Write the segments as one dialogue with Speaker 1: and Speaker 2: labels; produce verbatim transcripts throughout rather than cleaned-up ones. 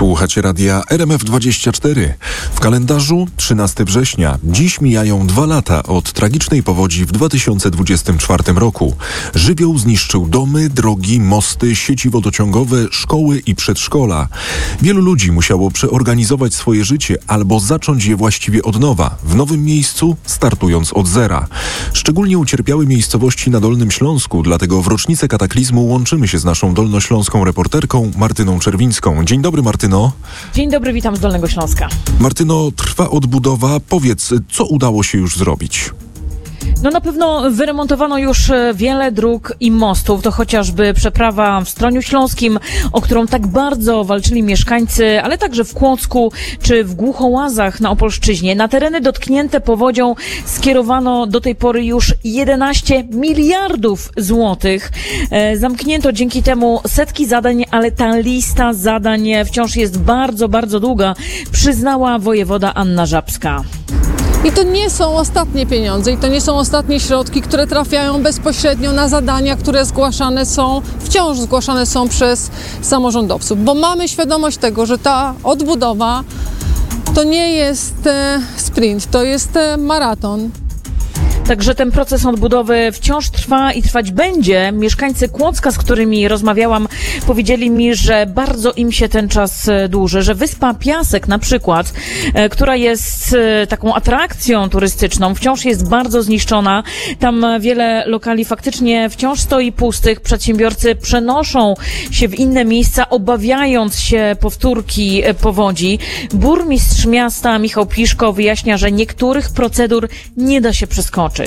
Speaker 1: Słuchacie radia R M F dwadzieścia cztery. W kalendarzu trzynastego września. Dziś mijają dwa lata od tragicznej powodzi w dwa tysiące dwudziestym czwartym roku. Żywioł zniszczył domy, drogi, mosty, sieci wodociągowe, szkoły i przedszkola. Wielu ludzi musiało przeorganizować swoje życie albo zacząć je właściwie od nowa, w nowym miejscu, startując od zera. Szczególnie ucierpiały miejscowości na Dolnym Śląsku, dlatego w rocznicę kataklizmu łączymy się z naszą dolnośląską reporterką Martyną Czerwińską. Dzień dobry, Martyno.
Speaker 2: Dzień dobry, witam z Dolnego Śląska.
Speaker 1: Martyno, trwa odbudowa. Powiedz, co udało się już zrobić?
Speaker 2: No na pewno wyremontowano już wiele dróg i mostów. To chociażby przeprawa w Stroniu Śląskim, o którą tak bardzo walczyli mieszkańcy, ale także w Kłodzku czy w Głuchołazach na Opolszczyźnie. Na tereny dotknięte powodzią skierowano do tej pory już jedenaście miliardów złotych. E, zamknięto dzięki temu setki zadań, ale ta lista zadań wciąż jest bardzo, bardzo długa, przyznała wojewoda Anna Żabska.
Speaker 3: I to nie są ostatnie pieniądze i to nie są ostatnie środki, które trafiają bezpośrednio na zadania, które zgłaszane są, wciąż zgłaszane są przez samorządowców, bo mamy świadomość tego, że ta odbudowa to nie jest e, sprint, to jest e, maraton.
Speaker 2: Także ten proces odbudowy wciąż trwa i trwać będzie. Mieszkańcy Kłodzka, z którymi rozmawiałam, powiedzieli mi, że bardzo im się ten czas dłuży, że Wyspa Piasek na przykład, która jest taką atrakcją turystyczną, wciąż jest bardzo zniszczona. Tam wiele lokali faktycznie wciąż stoi pustych. Przedsiębiorcy przenoszą się w inne miejsca, obawiając się powtórki powodzi. Burmistrz miasta Michał Piszko wyjaśnia, że niektórych procedur nie da się przeskoczyć.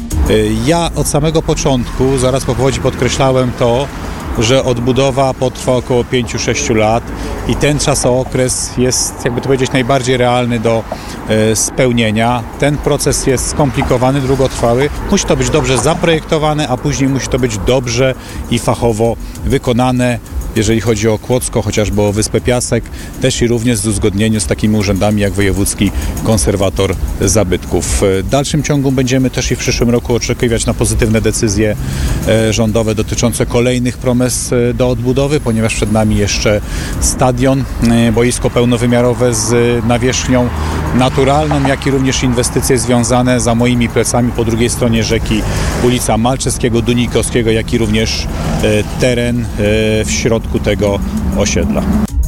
Speaker 4: Ja od samego początku, zaraz po powodzi podkreślałem to, że odbudowa potrwa około pięć do sześciu lat i ten czasookres jest, jakby to powiedzieć, najbardziej realny do e, spełnienia. Ten proces jest skomplikowany, długotrwały. Musi to być dobrze zaprojektowane, a później musi to być dobrze i fachowo wykonane. Jeżeli chodzi o Kłodzko, chociażby o Wyspę Piasek, też i również w uzgodnieniu z takimi urzędami jak Wojewódzki Konserwator Zabytków. W dalszym ciągu będziemy też i w przyszłym roku oczekiwać na pozytywne decyzje rządowe dotyczące kolejnych promes do odbudowy, ponieważ przed nami jeszcze stadion, boisko pełnowymiarowe z nawierzchnią naturalną, jak i również inwestycje związane za moimi plecami po drugiej stronie rzeki, ulica Malczewskiego, Dunikowskiego, jak i również teren w środku tego osiedla.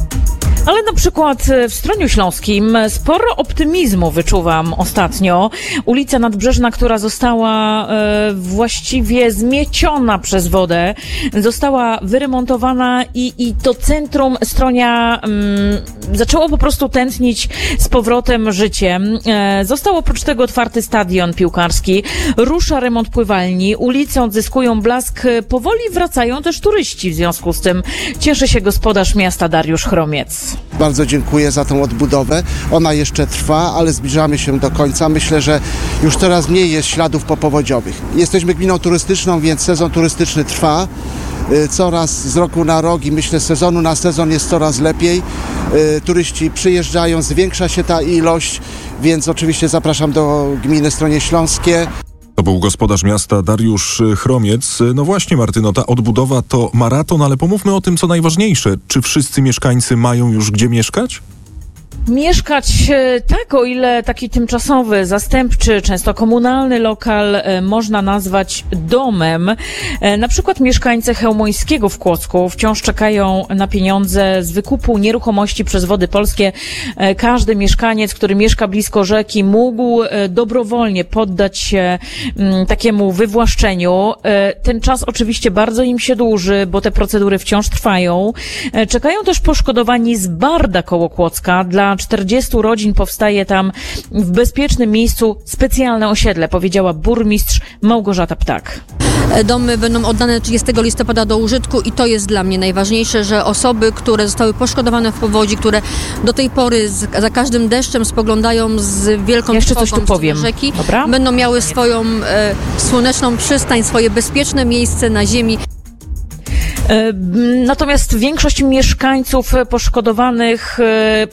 Speaker 2: Ale na przykład w Stroniu Śląskim sporo optymizmu wyczuwam ostatnio. Ulica Nadbrzeżna, która została e, właściwie zmieciona przez wodę, została wyremontowana i, i to centrum Stronia mm, zaczęło po prostu tętnić z powrotem życiem. E, został oprócz tego otwarty stadion piłkarski, rusza remont pływalni, ulice odzyskują blask, powoli wracają też turyści w związku z tym. Cieszy się gospodarz miasta Dariusz Chromiec.
Speaker 5: Bardzo dziękuję za tą odbudowę. Ona jeszcze trwa, ale zbliżamy się do końca. Myślę, że już coraz mniej jest śladów popowodziowych. Jesteśmy gminą turystyczną, więc sezon turystyczny trwa. Coraz z roku na rok i myślę, z sezonu na sezon jest coraz lepiej. Turyści przyjeżdżają, zwiększa się ta ilość, więc oczywiście zapraszam do gminy Stronie Śląskie.
Speaker 1: To był gospodarz miasta Dariusz Chromiec. No właśnie, Martyno, ta odbudowa to maraton, ale pomówmy o tym, co najważniejsze. Czy wszyscy mieszkańcy mają już gdzie mieszkać?
Speaker 2: Mieszkać tak, o ile taki tymczasowy, zastępczy, często komunalny lokal można nazwać domem. Na przykład mieszkańcy Chełmońskiego w Kłodzku wciąż czekają na pieniądze z wykupu nieruchomości przez Wody Polskie. Każdy mieszkaniec, który mieszka blisko rzeki, mógł dobrowolnie poddać się takiemu wywłaszczeniu. Ten czas oczywiście bardzo im się dłuży, bo te procedury wciąż trwają. Czekają też poszkodowani z Barda koło Kłodzka. Dla czterdziestu rodzin powstaje tam w bezpiecznym miejscu specjalne osiedle, powiedziała burmistrz Małgorzata Ptak.
Speaker 6: Domy będą oddane trzydziestego listopada do użytku i to jest dla mnie najważniejsze, że osoby, które zostały poszkodowane w powodzi, które do tej pory z, za każdym deszczem spoglądają z wielką
Speaker 2: Jeszcze coś tu powiem.
Speaker 6: rzeki,
Speaker 2: Dobra?
Speaker 6: będą miały swoją e, słoneczną przystań, swoje bezpieczne miejsce na ziemi.
Speaker 2: Natomiast większość mieszkańców poszkodowanych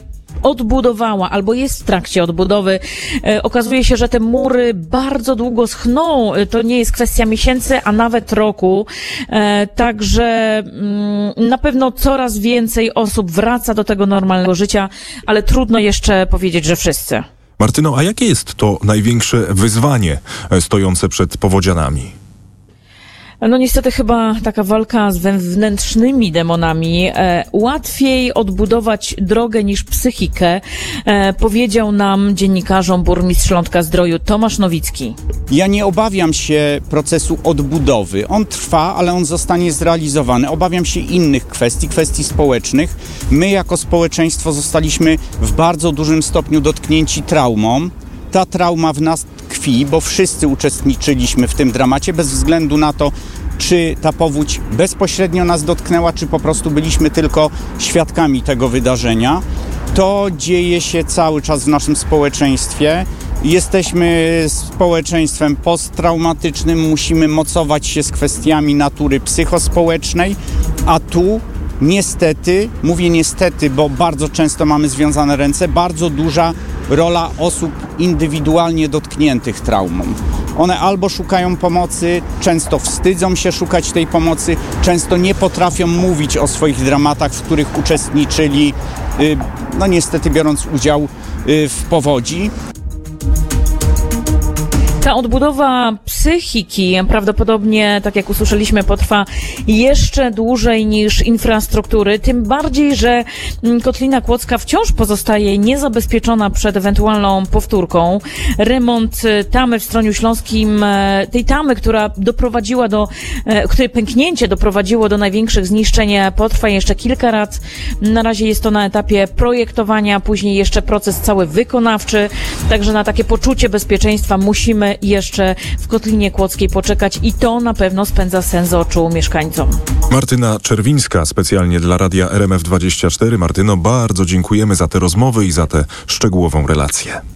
Speaker 2: odbudowała albo jest w trakcie odbudowy. E, okazuje się, że te mury bardzo długo schną. To nie jest kwestia miesięcy, a nawet roku. E, także mm, na pewno coraz więcej osób wraca do tego normalnego życia, ale trudno jeszcze powiedzieć, że wszyscy.
Speaker 1: Martyno, a jakie jest to największe wyzwanie stojące przed powodzianami?
Speaker 2: No niestety chyba taka walka z wewnętrznymi demonami. E, łatwiej odbudować drogę niż psychikę, e, powiedział nam dziennikarzom burmistrz Śląska-Zdroju Tomasz Nowicki.
Speaker 7: Ja nie obawiam się procesu odbudowy. On trwa, ale on zostanie zrealizowany. Obawiam się innych kwestii, kwestii społecznych. My jako społeczeństwo zostaliśmy w bardzo dużym stopniu dotknięci traumą. Ta trauma w nas tkwi, bo wszyscy uczestniczyliśmy w tym dramacie, bez względu na to, czy ta powódź bezpośrednio nas dotknęła, czy po prostu byliśmy tylko świadkami tego wydarzenia. To dzieje się cały czas w naszym społeczeństwie. Jesteśmy społeczeństwem posttraumatycznym, musimy mocować się z kwestiami natury psychospołecznej, a tu niestety, mówię niestety, bo bardzo często mamy związane ręce, bardzo duża rola osób indywidualnie dotkniętych traumą. One albo szukają pomocy, często wstydzą się szukać tej pomocy, często nie potrafią mówić o swoich dramatach, w których uczestniczyli, no niestety biorąc udział w powodzi.
Speaker 2: Ta odbudowa psychiki prawdopodobnie, tak jak usłyszeliśmy, potrwa jeszcze dłużej niż infrastruktury, tym bardziej, że Kotlina Kłodzka wciąż pozostaje niezabezpieczona przed ewentualną powtórką. Remont tamy w Stroniu Śląskim, tej tamy, która doprowadziła do, której pęknięcie doprowadziło do największych zniszczeń, potrwa jeszcze kilka lat. Na razie jest to na etapie projektowania, później jeszcze proces cały wykonawczy, także na takie poczucie bezpieczeństwa musimy jeszcze w Kotlinie Kłodzkiej poczekać i to na pewno spędza sen z oczu mieszkańcom.
Speaker 1: Martyna Czerwińska, specjalnie dla Radia R M F dwadzieścia cztery. Martyno, bardzo dziękujemy za tę rozmowę i za tę szczegółową relację.